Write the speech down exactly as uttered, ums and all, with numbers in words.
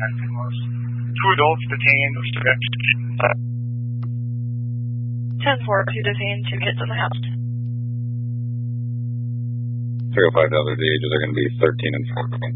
Two adults detained. ten four, two detained, two kids in the house. three oh five, the other ages are going to be thirteen and fourteen.